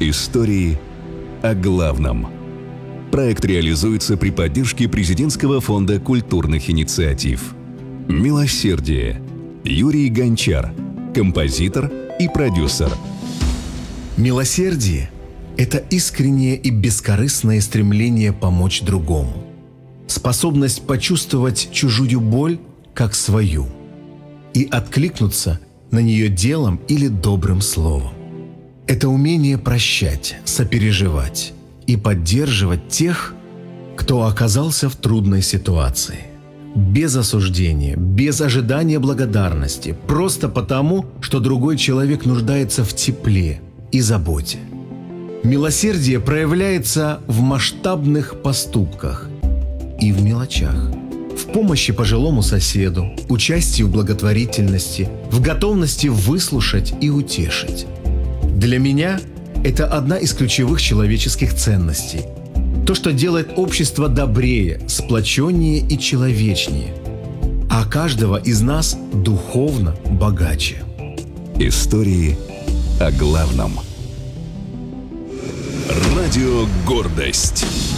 Истории о главном. Проект реализуется при поддержке Президентского фонда культурных инициатив. «Милосердие». Юрий Гончар, композитор и продюсер. Милосердие – это искреннее и бескорыстное стремление помочь другому. Способность почувствовать чужую боль как свою и откликнуться на нее делом или добрым словом. Это умение прощать, сопереживать и поддерживать тех, кто оказался в трудной ситуации. Без осуждения, без ожидания благодарности, просто потому, что другой человек нуждается в тепле и заботе. Милосердие проявляется в масштабных поступках и в мелочах. В помощи пожилому соседу, участии в благотворительности, в готовности выслушать и утешить. Для меня это одна из ключевых человеческих ценностей. То, что делает общество добрее, сплоченнее и человечнее, а каждого из нас духовно богаче. Истории о главном. Радио «Гордость».